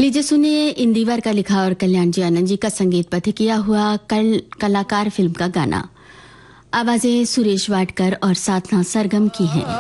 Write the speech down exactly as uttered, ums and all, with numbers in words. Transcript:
लीजिए सुनिए इंदिवर का लिखा और कल्याण जी आनंद जी का संगीतबद्ध किया हुआ कल कलाकार फिल्म का गाना। आवाजें सुरेश वाडकर और साधना सरगम की हैं।